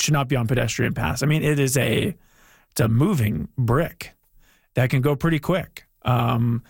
should not be on pedestrian paths. I mean, it's a moving brick that can go pretty quick. And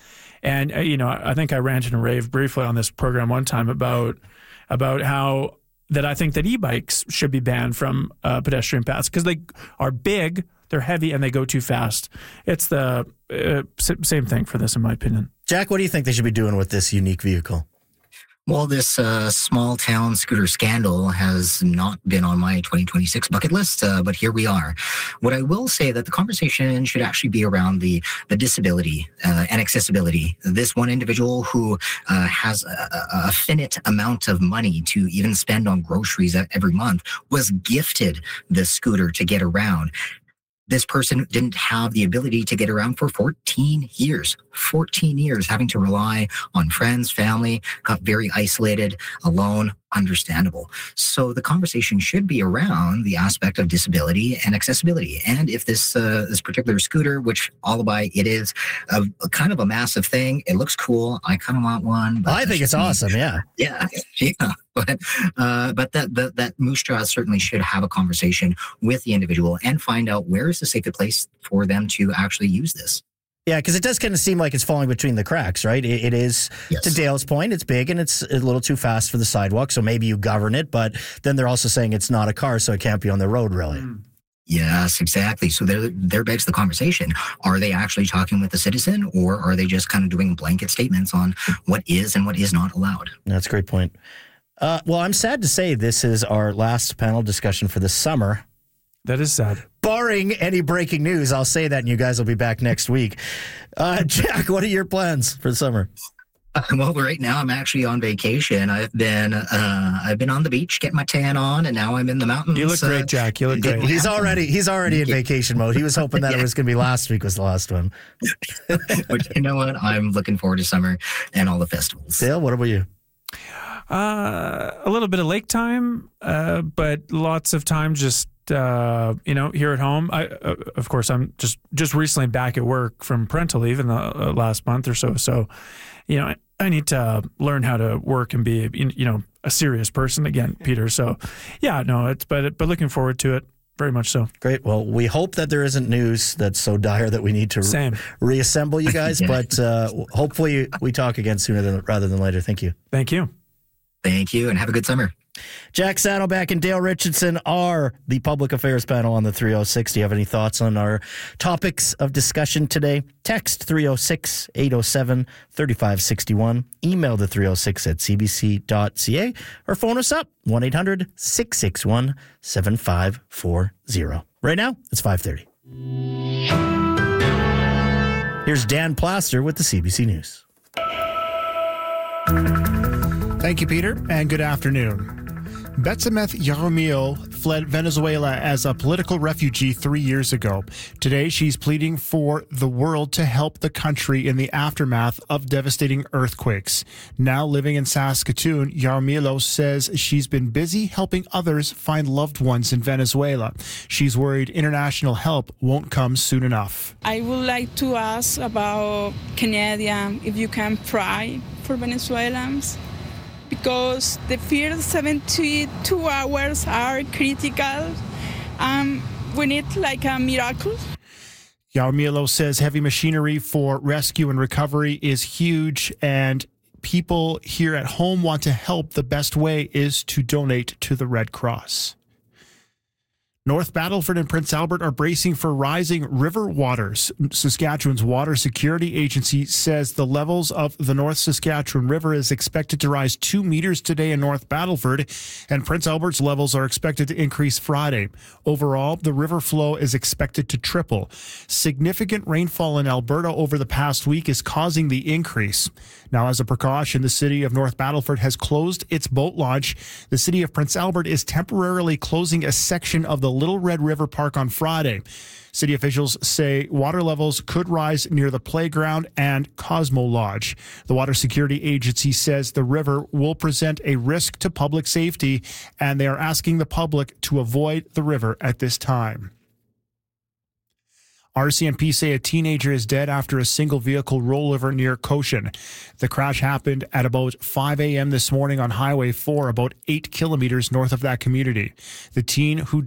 I think I ranted and raved briefly on this program one time about how that I think that e-bikes should be banned from pedestrian paths because they are big, they're heavy, and they go too fast. It's the same thing for this, in my opinion. Jack, what do you think they should be doing with this unique vehicle? Well, this small town scooter scandal has not been on my 2026 bucket list, but here we are. What I will say that the conversation should actually be around the disability and accessibility. This one individual who has a finite amount of money to even spend on groceries every month was gifted this scooter to get around. This person didn't have the ability to get around for 14 years, having to rely on friends, family, got very isolated, alone, understandable. So the conversation should be around the aspect of disability and accessibility. And if this particular scooter, which Allaby, it is a kind of a massive thing, it looks cool. I kind of want one. But I think it's awesome. Yeah. But that Moose Jaw certainly should have a conversation with the individual and find out where is the safest place for them to actually use this. Yeah, because it does kind of seem like it's falling between the cracks, right? It is, yes. To Dale's point, it's big and it's a little too fast for the sidewalk, so maybe you govern it, but then they're also saying it's not a car, so it can't be on the road, really. Yes, exactly. So there begs the conversation. Are they actually talking with the citizen, or are they just kind of doing blanket statements on what is and what is not allowed? That's a great point. Well, I'm sad to say this is our last panel discussion for the summer. That is sad. Barring any breaking news, I'll say that, and you guys will be back next week. Jack, what are your plans for the summer? Well, right now I'm actually on vacation. I've been on the beach, getting my tan on, and now I'm in the mountains. You look great, Jack. You look great. He's already in vacation mode. He was hoping that it was going to be last week was the last one. But you know what? I'm looking forward to summer and all the festivals. Dale, what about you? A little bit of lake time, but lots of time just here at home. Of course, I'm just recently back at work from parental leave in the last month or so. So, I need to learn how to work and be, a serious person again, Peter. So, yeah, no, but looking forward to it very much so. Great. Well, we hope that there isn't news that's so dire that we need to reassemble you guys. But hopefully we talk again sooner rather than later. Thank you. Thank you. Thank you, and have a good summer. Jack Saddleback and Dale Richardson are the public affairs panel on the 306. Do you have any thoughts on our topics of discussion today? Text 306-807-3561. Email the 306 at cbc.ca or phone us up 1-800-661-7540. Right now, it's 5:30. Here's Dan Plaster with the CBC News. Thank you, Peter, and good afternoon. Betsameth Yaramil fled Venezuela as a political refugee 3 years ago. Today, she's pleading for the world to help the country in the aftermath of devastating earthquakes. Now living in Saskatoon, Yaramilo says she's been busy helping others find loved ones in Venezuela. She's worried international help won't come soon enough. I would like to ask about Canada, if you can pray for Venezuelans, because the first 72 hours are critical. We need like a miracle. Yaramilo says heavy machinery for rescue and recovery is huge, and people here at home want to help. The best way is to donate to the Red Cross. North Battleford and Prince Albert are bracing for rising river waters. Saskatchewan's Water Security Agency says the levels of the North Saskatchewan River is expected to rise 2 meters today in North Battleford, and Prince Albert's levels are expected to increase Friday. Overall, the river flow is expected to triple. Significant rainfall in Alberta over the past week is causing the increase. Now, as a precaution, the city of North Battleford has closed its boat launch. The city of Prince Albert is temporarily closing a section of the Little Red River Park on Friday. City officials say water levels could rise near the playground and Cosmo Lodge. The Water Security Agency says the river will present a risk to public safety, and they are asking the public to avoid the river at this time. RCMP say a teenager is dead after a single vehicle rollover near Cochin. The crash happened at about 5 a.m. this morning on Highway 4, about 8 kilometers north of that community. The teen who